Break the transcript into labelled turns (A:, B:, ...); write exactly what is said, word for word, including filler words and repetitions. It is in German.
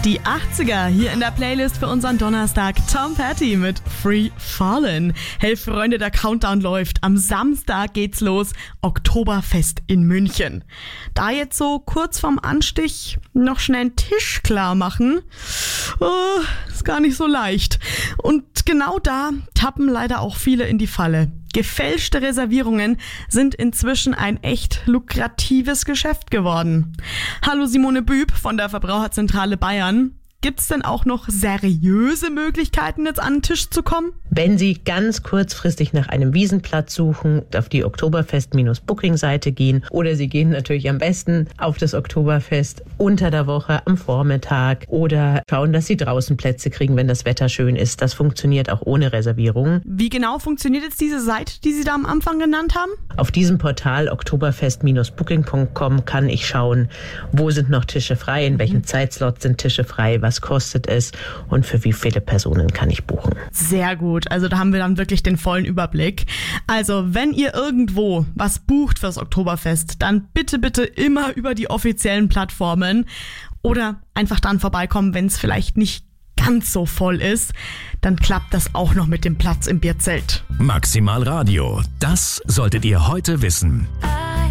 A: Die achtziger hier in der Playlist für unseren Donnerstag. Tom Petty mit Free Fallin'. Hey Freunde, der Countdown läuft. Am Samstag geht's los. Oktoberfest in München. Da jetzt so kurz vorm Anstich noch schnell einen Tisch klar machen, oh, ist gar nicht so leicht. Und genau da tappen leider auch viele in die Falle. Gefälschte Reservierungen sind inzwischen ein echt lukratives Geschäft geworden. Hallo Simone Büb von der Verbraucherzentrale Bayern. Gibt's denn auch noch seriöse Möglichkeiten, jetzt an den Tisch zu kommen?
B: Wenn Sie ganz kurzfristig nach einem Wiesenplatz suchen, auf die Oktoberfest-Booking-Seite gehen oder Sie gehen natürlich am besten auf das Oktoberfest unter der Woche am Vormittag oder schauen, dass Sie draußen Plätze kriegen, wenn das Wetter schön ist. Das funktioniert auch ohne Reservierung.
A: Wie genau funktioniert jetzt diese Seite, die Sie da am Anfang genannt haben?
B: Auf diesem Portal oktoberfest Booking punkt com kann ich schauen, wo sind noch Tische frei, in welchem mhm. Zeitslot sind Tische frei, was kostet es und für wie viele Personen kann ich buchen.
A: Sehr gut, also da haben wir dann wirklich den vollen Überblick. Also wenn ihr irgendwo was bucht fürs Oktoberfest, dann bitte, bitte immer über die offiziellen Plattformen oder einfach dann vorbeikommen, wenn es vielleicht nicht ganz so voll ist, dann klappt das auch noch mit dem Platz im Bierzelt.
C: Maximal Radio, das solltet ihr heute wissen.